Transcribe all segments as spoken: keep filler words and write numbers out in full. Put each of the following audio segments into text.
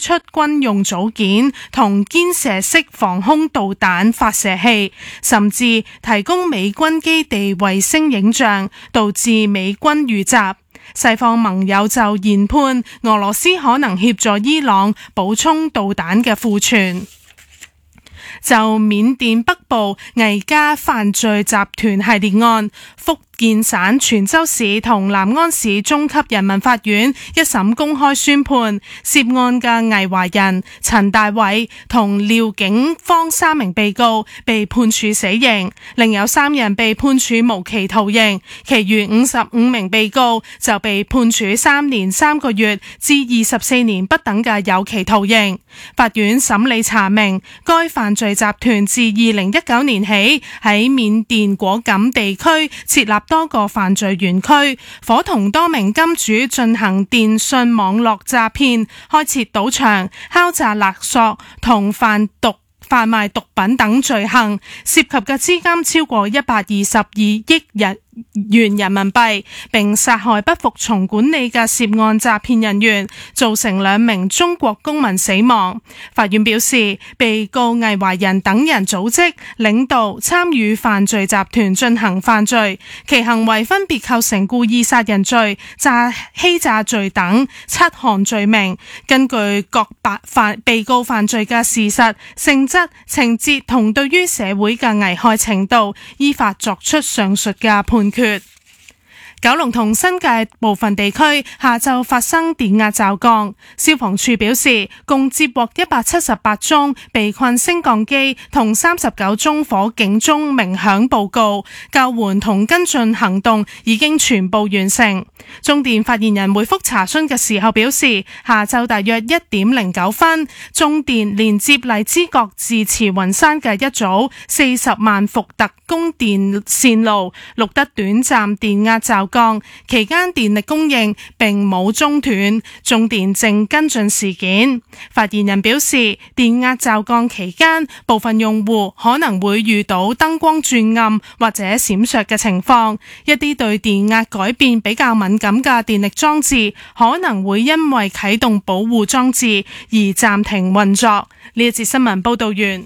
出軍用組件同肩射式防空導彈發射器，甚至提供美軍基地衛星影像，導致美軍遇襲。西方盟友就研判俄羅斯可能協助伊朗補充導彈嘅庫存。就緬甸北部魏家犯罪集團系列案，福建省泉州市同南安市中級人民法院一審公開宣判，涉案嘅魏華人、陳大偉同廖景芳三名被告被判處死刑，另有三人被判處無期徒刑，其餘五十五名被告就被判處三年三個月至二十四年不等嘅有期徒刑。法院審理查明，該犯罪集團自二零一九年起喺緬甸果敢地區設立多個犯罪園區，夥同多名金主進行電信網絡詐騙、開設賭場、敲詐勒索同販毒販賣毒品等罪行，涉及嘅資金超過一百二十二億日元人民幣，並殺害不服從管理嘅涉案詐騙人員，造成兩名中國公民死亡。法院表示，被告魏華人等人組織、領導、參與犯罪集團進行犯罪，其行為分別構成故意殺人罪、詐欺詐罪等七項罪名。根據各犯被告犯罪嘅事實、性質、情節同對於社會嘅危害程度，依法作出上述嘅判決。九龍同新界部分地區下晝發生電壓驟降，消防處表示，共接獲一百七十八宗被困升降機同三十九宗火警鐘鳴響報告，救援同跟進行動已經全部完成。中電發言人回覆查詢嘅時候表示，下晝大約一點零九分，中電連接荔枝角至慈雲山嘅一組四十萬伏特供電線路錄得短暫電壓驟降，期間電力供應並冇中斷，中電正跟進事件。發言人表示，電壓驟降期間，部分用戶可能會遇到燈光轉暗或者閃爍嘅情況，一啲對電壓改變比較敏感嘅電力裝置可能會因為啟動保護裝置而暫停運作。呢一節新聞報道完。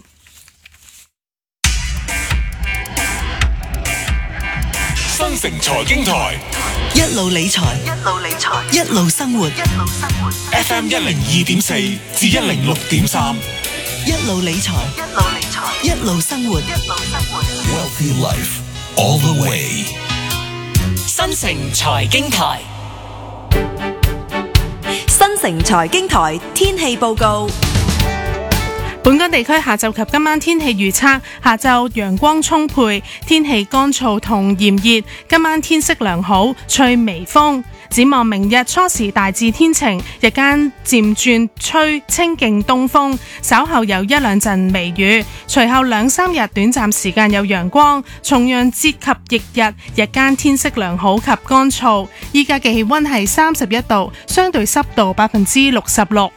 新城財經台， 一路理財，一路理財，一路生活，一路生活。 F M 一零二點四至一零六點三， 一路理財，一路理財，一路生活，一路生活。 Wealthy Life all the way。 新城財經台， 新城財經台天氣報告。 本港地區下晝及今晚天氣預測：下晝陽光充沛，天氣乾燥同炎熱；今晚天色良好，吹微風。展望明日初時大致天晴，日間漸轉吹清勁東風，稍後有一兩陣微雨。隨後兩三日短暫時間有陽光，重陽節及翌日日間天色良好及乾燥。依家嘅氣溫係三十一度，相對濕度百分之六十六。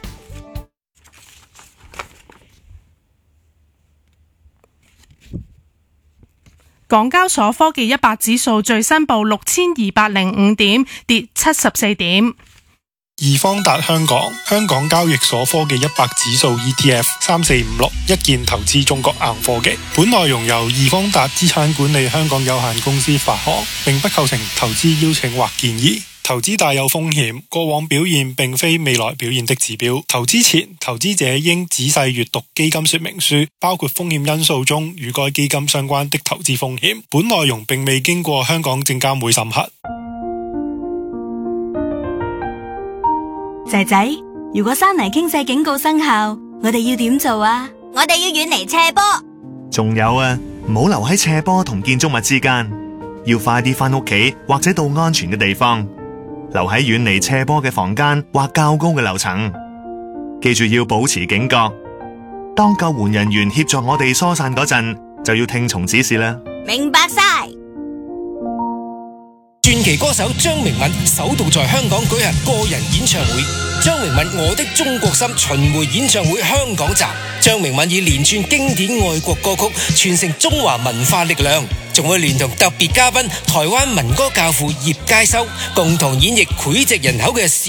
港交所科技一百指數最新報六千二百零五點，跌七十四點。 易方達香港香港交易所科技一百指數 E T F 三四五六一鍵投資中國硬科技。本內容由易方達資產管理香港有限公司發行，並不構成投資邀請或建議。投資大有風險，過往表現並非未來表現的指標。投資前，投資者應仔細閱讀基金說明書，包括風險因素中與該基金相關的投資風險。本內容並未經過香港證監會審核。 仔仔，如果山泥傾瀉警告生效，我哋要點做啊？ 我哋要遠離斜坡。 仲有啊，唔好留喺斜坡同建築物之間，要快啲返屋企或者到安全嘅地方。留喺遠離斜坡嘅房間或較高嘅樓層，記住要保持警覺。當救援人員協助我哋疏散嗰陣，就要聽從指示啦。 明白晒。 傳奇歌手張明敏首度在香港舉行個人演唱會，張明敏我的中國心巡迴演唱會香港站。張明敏以連串經典愛國歌曲傳承中華文化力量，仲會聯同特別嘉賓台灣民歌教父葉佳修共同演繹膾炙人口嘅